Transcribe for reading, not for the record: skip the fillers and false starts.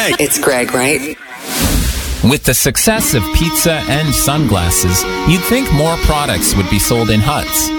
Hi, it's Greg, right? With the success of pizza and sunglasses, you'd think more products would be sold in huts.